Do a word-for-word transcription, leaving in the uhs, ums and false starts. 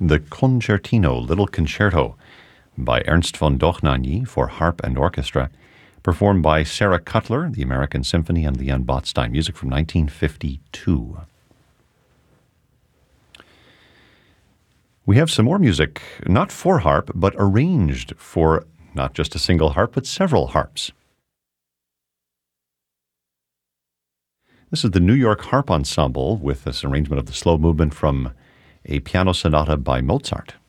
the Concertino, Little Concerto, by Ernst von Dochnagny for harp and orchestra, performed by Sarah Cutler, the American Symphony, and Leon Botstein. Music from nineteen fifty-two. We have some more music, not for harp, but arranged for not just a single harp, but several harps. This is the New York Harp Ensemble with this arrangement of the slow movement from a piano sonata by Mozart.